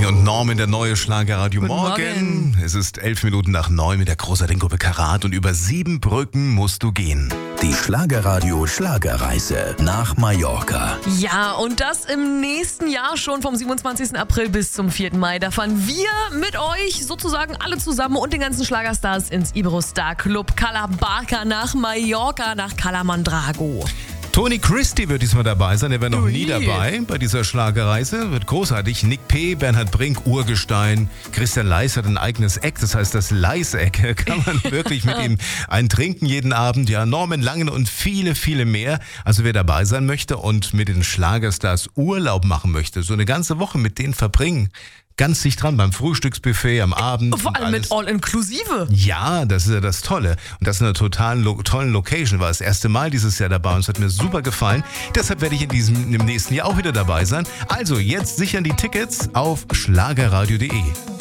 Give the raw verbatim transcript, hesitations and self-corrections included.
und Norman, der neue Schlagerradio Morgen. Morgen. Es ist elf Minuten nach neun mit der großartigen Gruppe Karat und über sieben Brücken musst du gehen. Die Schlagerradio Schlagerreise nach Mallorca. Ja, und das im nächsten Jahr schon vom siebenundzwanzigsten April bis zum vierten Mai. Da fahren wir mit euch sozusagen alle zusammen und den ganzen Schlagerstars ins Iberostar Club Cala Barca nach Mallorca, nach Cala Mandrago. Tony Christie wird diesmal dabei sein, der war noch Ui. nie dabei bei dieser Schlagerreise. Wird großartig. Nick P., Bernhard Brink, Urgestein. Christian Leis hat ein eigenes Eck, das heißt das Leis-Eck. Kann man wirklich mit ihm einen trinken jeden Abend. Ja, Norman Langen und viele, viele mehr. Also wer dabei sein möchte und mit den Schlagerstars Urlaub machen möchte, so eine ganze Woche mit denen verbringen, ganz dicht dran beim Frühstücksbuffet am Abend. Vor allem mit All-Inclusive. Ja, das ist ja das Tolle. Und das ist eine total lo- tollen Location. War das erste Mal dieses Jahr dabei und es hat mir super gefallen. Deshalb werde ich in diesem, im nächsten Jahr auch wieder dabei sein. Also jetzt sichern die Tickets auf schlagerradio punkt de.